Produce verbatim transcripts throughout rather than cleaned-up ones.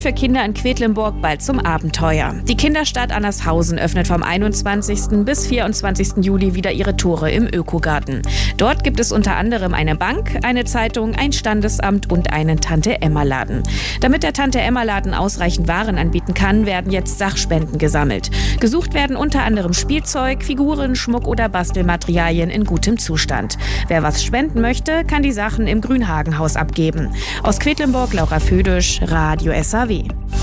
Für Kinder in Quedlinburg bald zum Abenteuer. Die Kinderstadt Annershausen öffnet vom einundzwanzigsten bis vierundzwanzigsten Juli wieder ihre Tore im Ökogarten. Dort gibt es unter anderem eine Bank, eine Zeitung, ein Standesamt und einen Tante-Emma-Laden. Damit der Tante-Emma-Laden ausreichend Waren anbieten kann, werden jetzt Sachspenden gesammelt. Gesucht werden unter anderem Spielzeug, Figuren, Schmuck oder Bastelmaterialien in gutem Zustand. Wer was spenden möchte, kann die Sachen im Grünhagenhaus abgeben. Aus Quedlinburg, Laura Födisch, Radio S A W.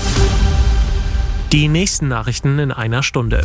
Die nächsten Nachrichten in einer Stunde.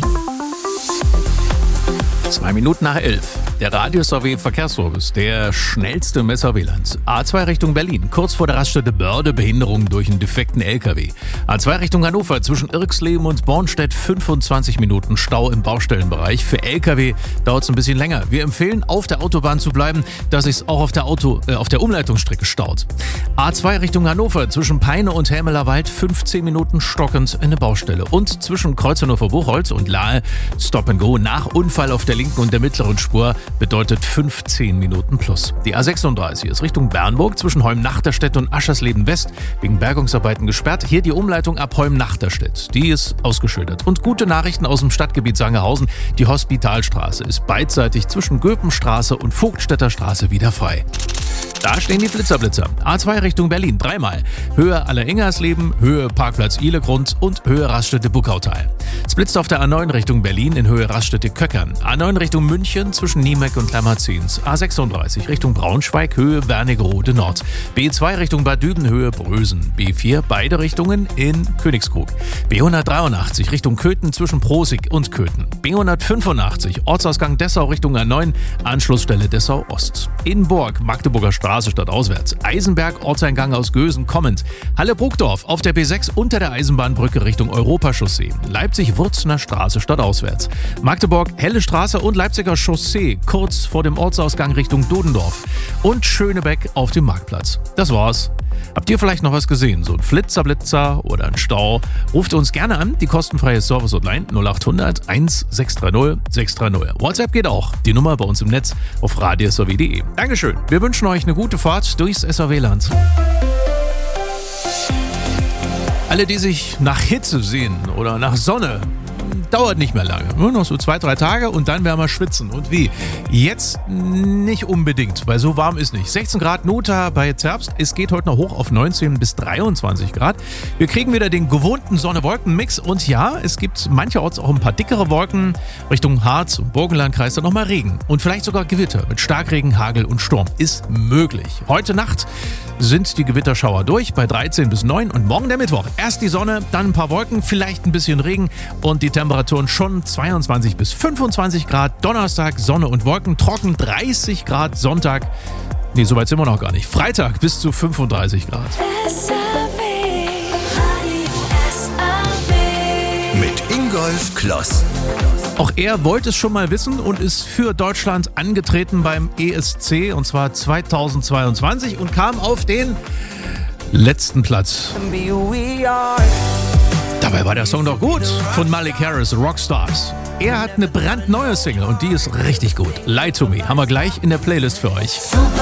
Zwei Minuten nach elf. Der Radio S A W Verkehrsservice, der schnellste Messer W L A Ns. A zwei Richtung Berlin, kurz vor der Raststätte Börde, Behinderung durch einen defekten L K W. A zwei Richtung Hannover, zwischen Irxleben und Bornstedt fünfundzwanzig Minuten Stau im Baustellenbereich. Für L K W dauert es ein bisschen länger. Wir empfehlen, auf der Autobahn zu bleiben, da sich es auch auf der, Auto, äh, auf der Umleitungsstrecke staut. A zwei Richtung Hannover, zwischen Peine und Hämelerwald fünfzehn Minuten stockend eine Baustelle. Und zwischen Kreuz Hannover-Buchholz und Lahe Stop and Go nach Unfall auf der linken und der mittleren Spur bedeutet fünfzehn Minuten plus. Die A sechsunddreißig ist Richtung Bernburg zwischen Holm-Nachterstedt und Aschersleben West wegen Bergungsarbeiten gesperrt. Hier die Umleitung ab Holm-Nachterstedt. Die ist ausgeschildert. Und gute Nachrichten aus dem Stadtgebiet Sangerhausen. Die Hospitalstraße ist beidseitig zwischen Göpenstraße und Vogtstädter Straße wieder frei. Da stehen die Flitzerblitzer. A zwei Richtung Berlin, dreimal. Höhe Aller-Ingersleben, Höhe Parkplatz Ihlegrund und Höhe Raststätte Buckautal. Es blitzt auf der A neun Richtung Berlin in Höhe Raststätte Köckern. A neun Richtung München zwischen Niemeck und Lammerzins. A sechsunddreißig Richtung Braunschweig, Höhe Wernigerode Nord. B zwei Richtung Bad Düben, Höhe Brösen. B vier beide Richtungen in Königskrug. B hundertdreiundachtzig Richtung Köthen zwischen Prosig und Köthen. B hundertfünfundachtzig Ortsausgang Dessau Richtung A neun, Anschlussstelle Dessau Ost. In Borg, Magdeburger Straße stadtauswärts. Eisenberg, Ortseingang aus Gösen kommend. Halle-Bruckdorf auf der B sechs unter der Eisenbahnbrücke Richtung Europachaussee. Leipzig-Wurzner Straße stadtauswärts. Magdeburg, Helle Straße und Leipziger Chaussee kurz vor dem Ortsausgang Richtung Dudendorf. Und Schönebeck auf dem Marktplatz. Das war's. Habt ihr vielleicht noch was gesehen? So ein Flitzerblitzer oder ein Stau? Ruft uns gerne an. Die kostenfreie Service-Hotline null achthundert eins sechs drei null sechs drei null. WhatsApp geht auch. Die Nummer bei uns im Netz auf radio s a w punkt d e. Dankeschön. Wir wünschen euch eine gute Fahrt durchs S A W-Land. Alle, die sich nach Hitze sehen oder nach Sonne, dauert nicht mehr lange. Nur noch so zwei, drei Tage und dann werden wir schwitzen. Und wie? Jetzt nicht unbedingt, weil so warm ist nicht. sechzehn Grad Nota bei Zerbst. Es geht heute noch hoch auf neunzehn bis dreiundzwanzig Grad. Wir kriegen wieder den gewohnten Sonne-Wolken-Mix. Und ja, es gibt mancherorts auch ein paar dickere Wolken. Richtung Harz und Burgenlandkreis dann nochmal Regen. Und vielleicht sogar Gewitter mit Starkregen, Hagel und Sturm. Ist möglich. Heute Nacht sind die Gewitterschauer durch bei dreizehn bis neun und morgen der Mittwoch. Erst die Sonne, dann ein paar Wolken, vielleicht ein bisschen Regen und die Temperaturen schon zweiundzwanzig bis fünfundzwanzig Grad. Donnerstag Sonne und Wolken, trocken dreißig Grad. Sonntag, nee, so weit sind wir noch gar nicht. Freitag bis zu fünfunddreißig Grad. Mit Ingolf Kloss. Auch er wollte es schon mal wissen und ist für Deutschland angetreten beim E S C und zwar zweitausendzweiundzwanzig und kam auf den letzten Platz. Dabei war der Song doch gut von Malik Harris, Rockstars. Er hat eine brandneue Single und die ist richtig gut. Lie to Me haben wir gleich in der Playlist für euch. Super